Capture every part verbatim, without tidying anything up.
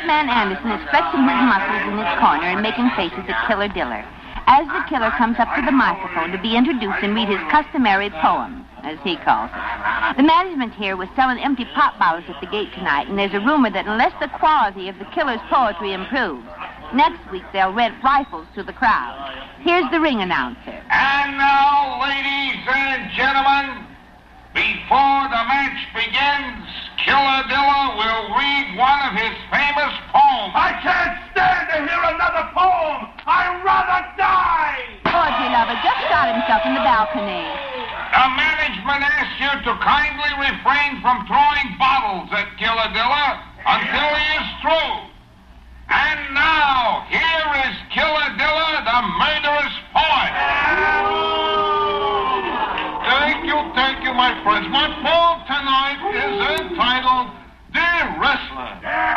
Man Anderson is flexing his muscles in his corner and making faces at Killer Diller. As the killer comes up to the microphone to be introduced and read his customary poem, as he calls it. The management here was selling empty pop bottles at the gate tonight, and there's a rumor that unless the quality of the killer's poetry improves, next week they'll rent rifles to the crowd. Here's the ring announcer. And now, ladies and gentlemen, before the match begins, Killer Diller will read one of his famous poems. I can't stand to hear another poem. I'd rather die. Poetry lover just shot himself in the balcony. The management asks you to kindly refrain from throwing bottles at Killer Diller until he is through. And now, here is Killer Diller, the murderous poet. Thank you, thank you, my friends. My poem tonight is entitled, Dear Wrestler.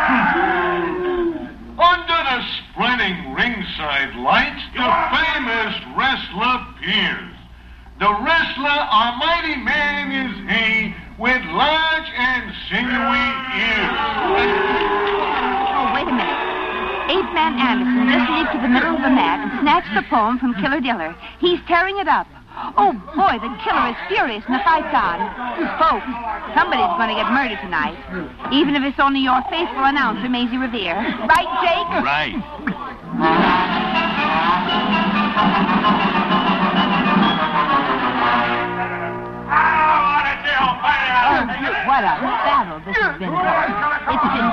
Under the spreading ringside lights, the famous wrestler peers. The wrestler, a mighty man is he, with large and sinewy ears. Oh, wait a minute. Ape Man Anderson just leaped to the middle of the mat and snatched the poem from Killer Diller. He's tearing it up. Oh, boy, the killer is furious and the fight's on. Folks, somebody's going to get murdered tonight. Even if it's only your faithful announcer, Maisie Revere. Right, Jake? Right. Oh, what a battle this has been. It's been